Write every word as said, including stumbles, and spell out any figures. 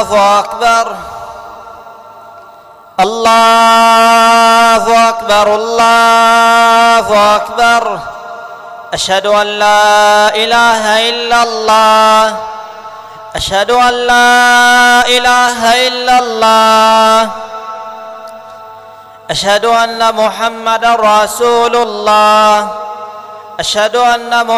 أكبر الله أكبر الله أكبر. أشهد أن لا إله إلا الله أشهد أن لا إله إلا الله أشهد أن محمدًا رسول الله أشهد أن